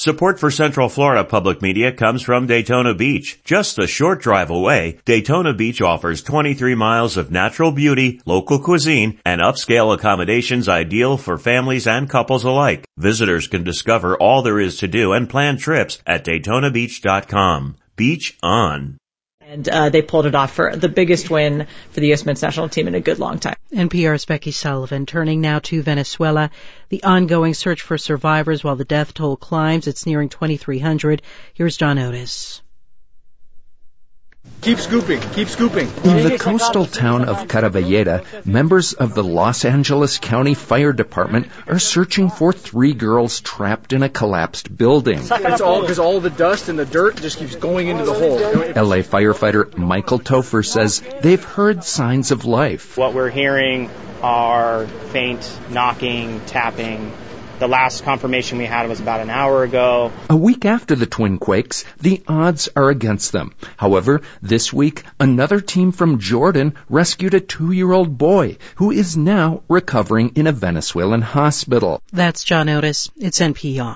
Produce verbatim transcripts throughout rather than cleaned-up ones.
Support for Central Florida Public Media comes from Daytona Beach. Just a short drive away, Daytona Beach offers twenty-three miles of natural beauty, local cuisine, and upscale accommodations ideal for families and couples alike. Visitors can discover all there is to do and plan trips at Daytona Beach dot com. Beach on. And uh, they pulled it off for the biggest win for the U S men's national team in a good long time. N P R's Becky Sullivan. Turning now to Venezuela. The ongoing search for survivors while the death toll climbs. It's nearing twenty-three hundred. Here's John Otis. Keep scooping, keep scooping. In the coastal town of Caravalleda, members of the Los Angeles County Fire Department are searching for three girls trapped in a collapsed building. It's all because all the dust and the dirt just keeps going into the hole. L A firefighter Michael Topher says they've heard signs of life. What we're hearing are faint knocking, tapping. The last confirmation we had was about an hour ago. A week after the twin quakes, the odds are against them. However, this week, another team from Jordan rescued a two-year-old boy who is now recovering in a Venezuelan hospital. That's John Otis. It's N P R.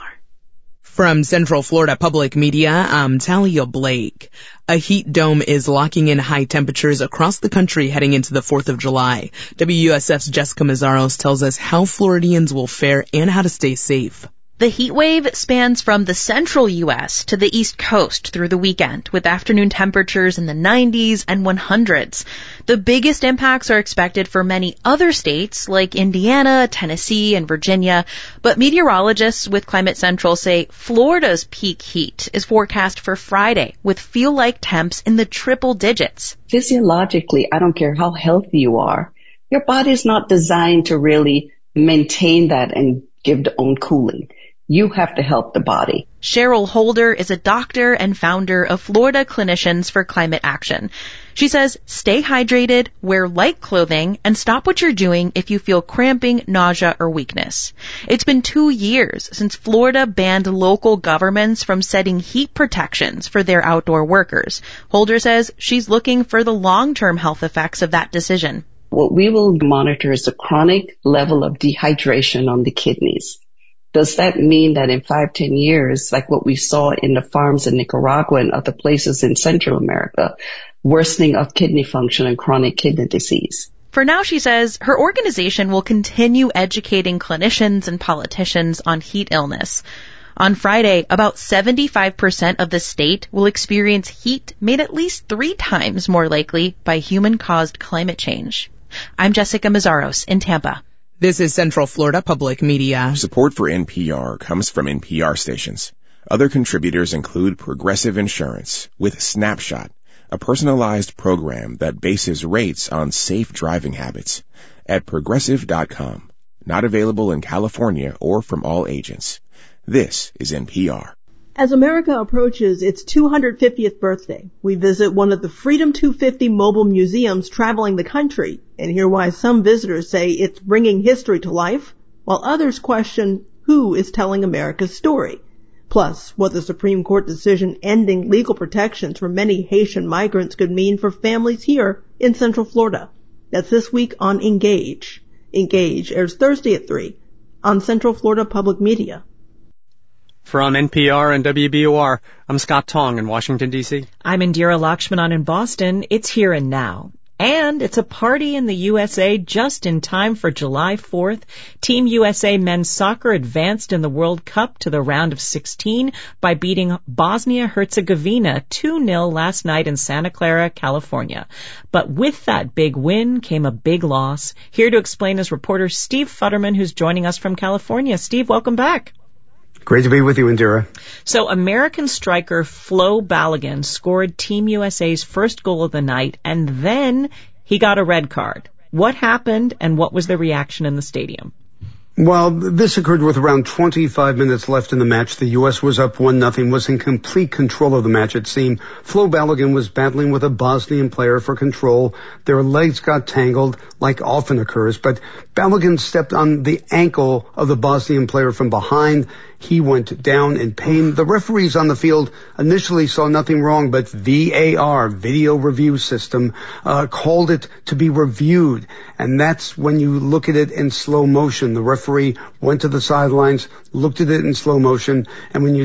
From Central Florida Public Media, I'm Talia Blake. A heat dome is locking in high temperatures across the country heading into the fourth of July. W U S F's Jessica Mazzaros tells us how Floridians will fare and how to stay safe. The heat wave spans from the central U S to the East Coast through the weekend, with afternoon temperatures in the nineties and hundreds. The biggest impacts are expected for many other states like Indiana, Tennessee, and Virginia, but meteorologists with Climate Central say Florida's peak heat is forecast for Friday, with feel-like temps in the triple digits. Physiologically, I don't care how healthy you are, your body's not designed to really maintain that and give the own cooling. You have to help the body. Cheryl Holder is a doctor and founder of Florida Clinicians for Climate Action. She says, stay hydrated, wear light clothing, and stop what you're doing if you feel cramping, nausea, or weakness. It's been two years since Florida banned local governments from setting heat protections for their outdoor workers. Holder says she's looking for the long-term health effects of that decision. What we will monitor is the chronic level of dehydration on the kidneys. Does that mean that in five, ten years, like what we saw in the farms in Nicaragua and other places in Central America, worsening of kidney function and chronic kidney disease? For now, she says, her organization will continue educating clinicians and politicians on heat illness. On Friday, about seventy-five percent of the state will experience heat made at least three times more likely by human-caused climate change. I'm Jessica Mazzaros in Tampa. This is Central Florida Public Media. Support for N P R comes from N P R stations. Other contributors include Progressive Insurance with Snapshot, a personalized program that bases rates on safe driving habits, at progressive dot com. Not available in California or from all agents. This is N P R. As America approaches its two hundred fiftieth birthday, we visit one of the Freedom two fifty mobile museums traveling the country and hear why some visitors say it's bringing history to life, while others question who is telling America's story. Plus, what the Supreme Court decision ending legal protections for many Haitian migrants could mean for families here in Central Florida. That's this week on Engage. Engage airs Thursday at three on Central Florida Public Media. From N P R and W B O R, I'm Scott Tong in Washington, D C I'm Indira Lakshmanan in Boston. It's here and now. And it's a party in the U S A just in time for July fourth. Team U S A men's soccer advanced in the World Cup to the round of sixteen by beating Bosnia-Herzegovina two nil last night in Santa Clara, California. But with that big win came a big loss. Here to explain is reporter Steve Futterman, who's joining us from California. Steve, welcome back. Great to be with you, Indira. So American striker Flo Balogun scored Team U S A's first goal of the night, and then he got a red card. What happened, and what was the reaction in the stadium? Well, this occurred with around twenty-five minutes left in the match. The U S was up one nothing, was in complete control of the match, it seemed. Flo Balogun was battling with a Bosnian player for control. Their legs got tangled, like often occurs, but Balogun stepped on the ankle of the Bosnian player from behind. He went down in pain. The referees on the field initially saw nothing wrong, but V A R, Video Review System, uh, called it to be reviewed. And that's when you look at it in slow motion. The referee went to the sidelines, looked at it in slow motion, and when you